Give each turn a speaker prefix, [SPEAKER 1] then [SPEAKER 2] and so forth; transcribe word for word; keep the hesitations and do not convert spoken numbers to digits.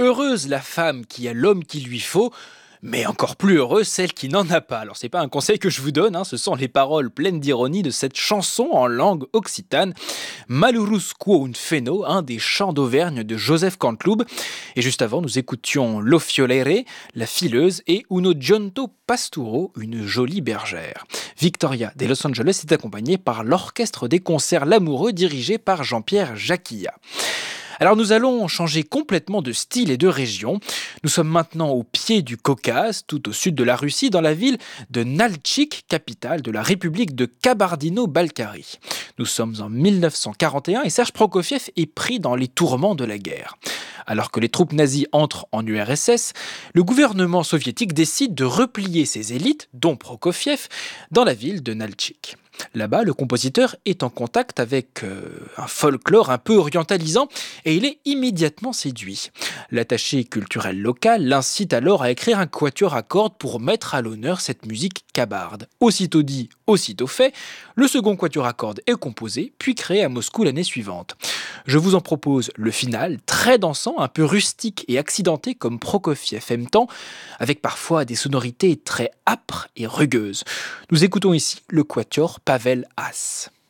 [SPEAKER 1] Heureuse la femme qui a l'homme qu'il lui faut, mais encore plus heureuse celle qui n'en a pas. Alors c'est pas un conseil que je vous donne, hein, ce sont les paroles pleines d'ironie de cette chanson en langue occitane, Malurusquo un feno, un des chants d'Auvergne de Joseph Canteloube. Et juste avant, nous écoutions Lo Fiolere, la fileuse, et Uno Giunto Pasturo, une jolie bergère. Victoria de Los Angeles est accompagnée par l'Orchestre des concerts L'Amoureux dirigé par Jean-Pierre Jacquilla. Alors nous allons changer complètement de style et de région. Nous sommes maintenant au pied du Caucase, tout au sud de la Russie, dans la ville de Naltchik, capitale de la République de Kabardino-Balkarie. Nous sommes en mille neuf cent quarante et un et Serge Prokofiev est pris dans les tourments de la guerre. Alors que les troupes nazies entrent en U R S S, le gouvernement soviétique décide de replier ses élites, dont Prokofiev, dans la ville de Naltchik. Là-bas, le compositeur est en contact avec euh, un folklore un peu orientalisant et il est immédiatement séduit. L'attaché culturel local l'incite alors à écrire un quatuor à cordes pour mettre à l'honneur cette musique kabarde. Aussitôt dit, aussitôt fait, le second quatuor à cordes est composé, puis créé à Moscou l'année suivante. Je vous en propose le final, très dansant, un peu rustique et accidenté comme Prokofiev aime tant, avec parfois des sonorités très âpres et rugueuses. Nous écoutons ici le quatuor Pavel Haas.